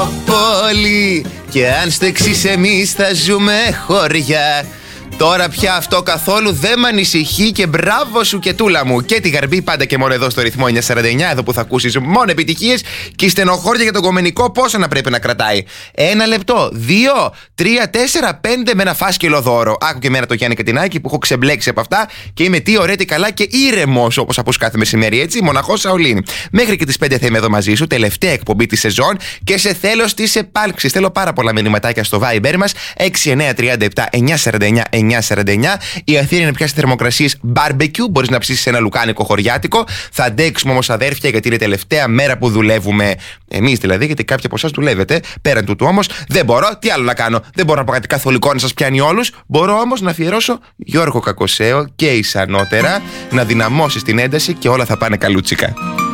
πόλη. Και αν στο εξής εμείς θα ζούμε χωριά. Τώρα πια αυτό καθόλου δεν με ανησυχεί και μπράβο σου και τούλα μου. Και τη γαρμπή πάντα και μόνο εδώ στο ρυθμό 949, εδώ που θα ακούσεις μόνο επιτυχίες. Και η στενοχώρια για τον κομμενικό πόσο να πρέπει να κρατάει? 1 λεπτό, 2, 3, 4, 5 με ένα φάσκελο δώρο. Άκου και εμένα το Γιάννη Κατινάκη που έχω ξεμπλέξει από αυτά και είμαι τι ωραία, τι καλά και ήρεμος όπως ακούς κάθε μεσημέρι, έτσι. Μοναχός Σαολίνη. Μέχρι και τις 5 θα είμαι εδώ μαζί σου, τελευταία εκπομπή της σεζόν και σε θέλω στις επάλξεις. Θέλω πάρα πολλά μηνυματάκια στο Viber μας 6937 949 949. Η Αθήνα είναι πια σε θερμοκρασίες barbecue. Μπορείς να ψήσεις ένα λουκάνικο χωριάτικο. Θα αντέξουμε όμως, αδέρφια, γιατί είναι η τελευταία μέρα που δουλεύουμε. Εμείς δηλαδή, γιατί κάποιοι από εσάς δουλεύετε. Πέραν τούτου όμως, δεν μπορώ. Τι άλλο να κάνω? Δεν μπορώ να πω κάτι καθολικό να σας πιάνει όλους. Μπορώ όμως να αφιερώσω Γιώργο Κακοσέο και εις ανώτερα, να δυναμώσεις την ένταση και όλα θα πάνε καλούτσικα.